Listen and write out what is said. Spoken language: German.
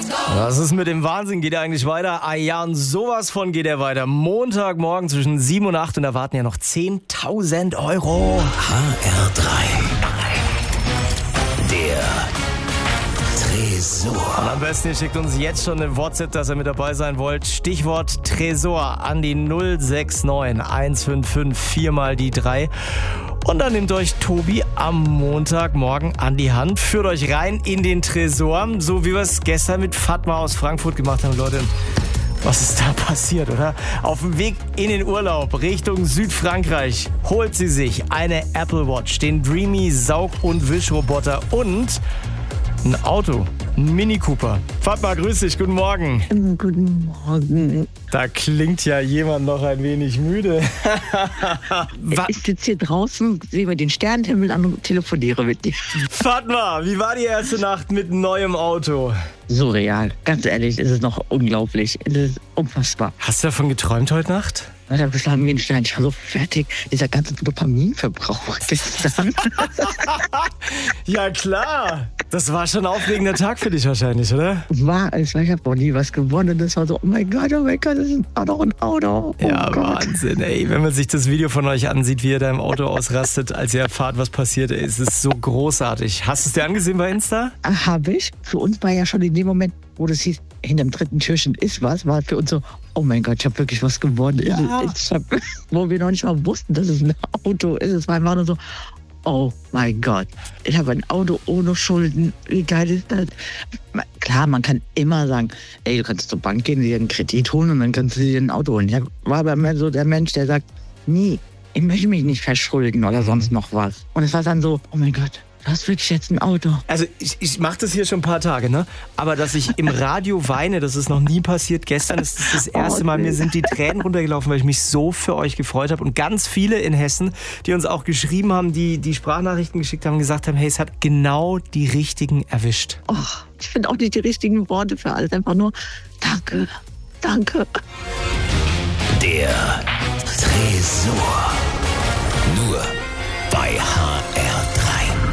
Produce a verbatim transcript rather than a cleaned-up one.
Was ist mit dem Wahnsinn? Geht er eigentlich weiter? Ah ja, und sowas von geht er weiter. Montagmorgen zwischen sieben und acht und da warten ja noch zehntausend Euro. H R drei. Der Tresor. Und am besten ihr schickt uns jetzt schon eine WhatsApp, dass ihr mit dabei sein wollt. Stichwort Tresor an die null sechs neun eins fünf fünf vier mal die drei. Und dann nehmt euch Tobi am Montagmorgen an die Hand, führt euch rein in den Tresor, so wie wir es gestern mit Fatma aus Frankfurt gemacht haben, Leute. Was ist da passiert, oder? Auf dem Weg in den Urlaub Richtung Südfrankreich holt sie sich eine Apple Watch, den Dreamy Saug- und Wischroboter und ein Auto, ein Mini Cooper. Fatma, grüß dich, guten Morgen. Guten Morgen. Da klingt ja jemand noch ein wenig müde. Ich sitze hier draußen, sehe mir den Sternenhimmel an und telefoniere mit dir. Fatma, wie war die erste Nacht mit neuem Auto? Surreal. Ganz ehrlich, es ist noch unglaublich. Es ist unfassbar. Hast du davon geträumt heute Nacht? Da beschlagen wir den Stein. Ich war so fertig. Dieser ganze Dopaminverbrauch gestern. Ja klar. Das war schon ein aufregender Tag für dich wahrscheinlich, oder? War es, weil ich habe noch nie was gewonnen. Das war so, oh mein Gott, oh mein Gott, das ist auch noch ein Auto. Oh ja, Gott. Wahnsinn, ey. Wenn man sich das Video von euch ansieht, wie ihr da im Auto ausrastet, als ihr erfahrt, was passiert, ey, es ist so großartig. Hast du es dir angesehen bei Insta? Habe ich. Für uns war ja schon in dem Moment, wo das hieß, hinterm dritten Türchen ist was, war für uns so, oh mein Gott, ich habe wirklich was gewonnen. Ja. Ich hab, wo wir noch nicht mal wussten, dass es ein Auto ist. Es war einfach nur so, oh mein Gott, ich habe ein Auto ohne Schulden. Wie geil ist das? Klar, man kann immer sagen, ey, du kannst zur Bank gehen, dir einen Kredit holen und dann kannst du dir ein Auto holen. Ich war aber mehr so der Mensch, der sagt, nie, ich möchte mich nicht verschulden oder sonst noch was. Und es war dann so, oh mein Gott, du hast wirklich jetzt ein Auto. Also ich, ich mache das hier schon ein paar Tage, ne? Aber dass ich im Radio weine, das ist noch nie passiert. Gestern ist das das erste Mal, mir sind die Tränen runtergelaufen, weil ich mich so für euch gefreut habe. Und ganz viele in Hessen, die uns auch geschrieben haben, die die Sprachnachrichten geschickt haben, gesagt haben, hey, es hat genau die richtigen erwischt. Oh, ich finde auch nicht die richtigen Worte für alles. Einfach nur, danke, danke. Der Tresor. Nur bei H R drei.